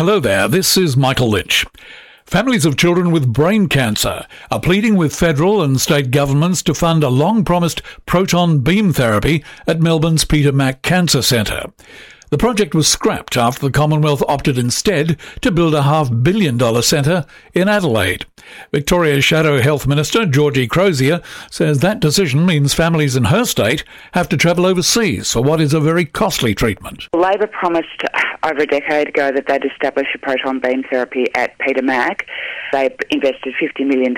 Hello there, this is Michael Lynch. Families of children with brain cancer are pleading with federal and state governments to fund a long-promised proton beam therapy at Melbourne's Peter Mac Cancer Centre. The project was scrapped after the Commonwealth opted instead to build a $500 million centre in Adelaide. Victoria's Shadow Health Minister, Georgie Crozier, says that decision means families in her state have to travel overseas for what is a very costly treatment. Labor promised over a decade ago that they'd establish a proton beam therapy at Peter Mac. They invested $50 million.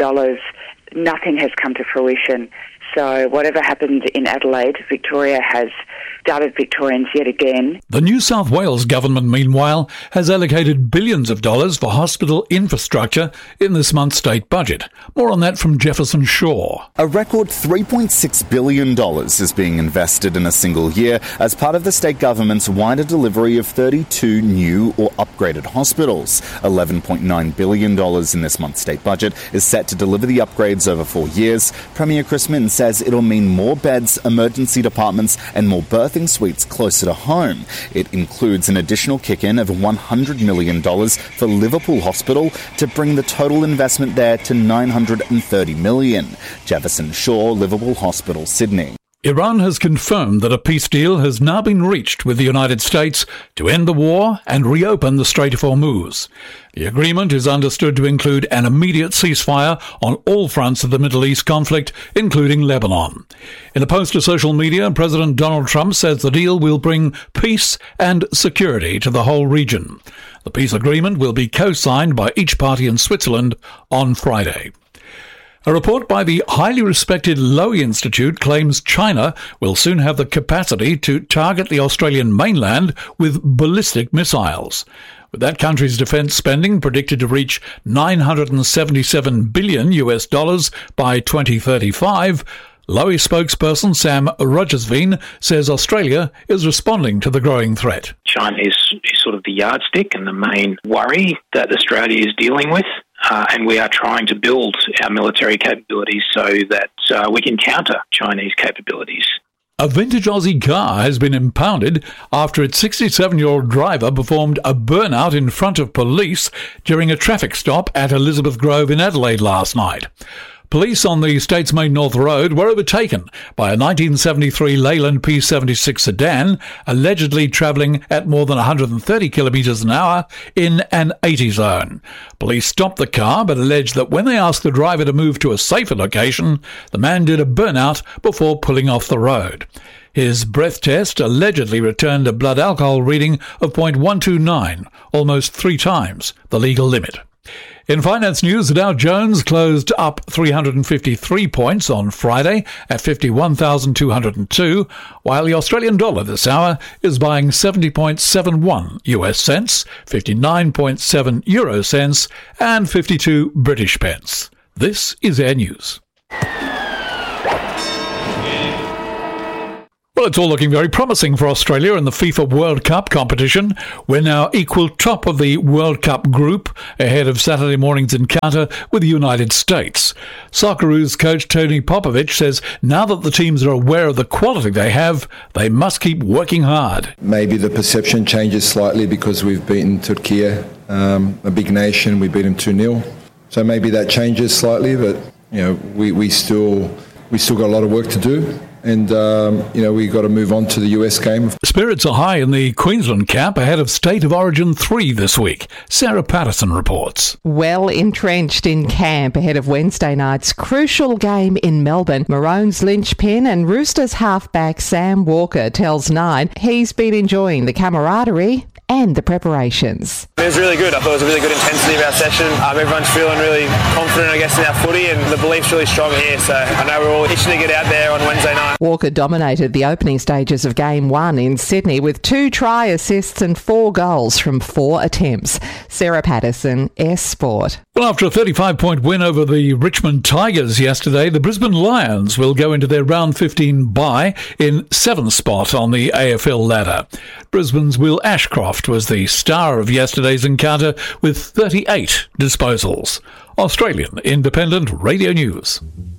Nothing has come to fruition. So whatever happened in Adelaide, Victoria has doubted Victorians yet again. The New South Wales government, meanwhile, has allocated billions of dollars for hospital infrastructure in this month's state budget. More on that from Jefferson Shaw. A record $3.6 billion is being invested in a single year as part of the state government's wider delivery of 32 new or upgraded hospitals. $11.9 billion in this month's state budget is set to deliver the upgrades over 4 years. Premier Chris Minns says it'll mean more beds, emergency departments and more birthing suites closer to home. It includes an additional kick-in of $100 million for Liverpool Hospital to bring the total investment there to $930 million. Jefferson Shaw, Liverpool Hospital, Sydney. Iran has confirmed that a peace deal has now been reached with the United States to end the war and reopen the Strait of Hormuz. The agreement is understood to include an immediate ceasefire on all fronts of the Middle East conflict, including Lebanon. In a post to social media, President Donald Trump says the deal will bring peace and security to the whole region. The peace agreement will be co-signed by each party in Switzerland on Friday. A report by the highly respected Lowy Institute claims China will soon have the capacity to target the Australian mainland with ballistic missiles. With that country's defence spending predicted to reach $977 billion by 2035, Lowy spokesperson Sam Rogersveen says Australia is responding to the growing threat. China is sort of the yardstick and the main worry that Australia is dealing with. And we are trying to build our military capabilities so that we can counter Chinese capabilities. A vintage Aussie car has been impounded after its 67-year-old driver performed a burnout in front of police during a traffic stop at Elizabeth Grove in Adelaide last night. Police on the state's main North Road were overtaken by a 1973 Leyland P76 sedan, allegedly travelling at more than 130 kilometres an hour in an 80 zone. Police stopped the car but alleged that when they asked the driver to move to a safer location, the man did a burnout before pulling off the road. His breath test allegedly returned a blood alcohol reading of 0.129, almost 3 times the legal limit. In finance news, the Dow Jones closed up 353 points on Friday at 51,202, while the Australian dollar this hour is buying 70.71 US cents, 59.7 euro cents, and 52 British pence. This is Air News. Well, it's all looking very promising for Australia in the FIFA World Cup competition. We're now equal top of the World Cup group, ahead of Saturday morning's encounter with the United States. Socceroos coach Tony Popovich says now that the teams are aware of the quality they have, they must keep working hard. Maybe the perception changes slightly because we've beaten Turkey, a big nation. We beat them 2-0. So maybe that changes slightly, but we still got a lot of work to do. And, we got to move on to the US game. Spirits are high in the Queensland camp ahead of State of Origin 3 this week. Sarah Patterson reports. Well entrenched in camp ahead of Wednesday night's crucial game in Melbourne, Maroons linchpin and Roosters halfback Sam Walker tells Nine he's been enjoying the camaraderie and the preparations. It was really good. I thought it was a really good intensity of our session. Everyone's feeling really confident, I guess, in our footy, and the belief's really strong here. So I know we're all itching to get out there on Wednesday night. Walker dominated the opening stages of Game 1 in Sydney with 2 try assists and 4 goals from 4 attempts. Sarah Patterson, S Sport. Well, after a 35-point win over the Richmond Tigers yesterday, the Brisbane Lions will go into their round 15 bye in 7th spot on the AFL ladder. Brisbane's Will Ashcroft was the star of yesterday's encounter with 38 disposals. Australian Independent Radio News.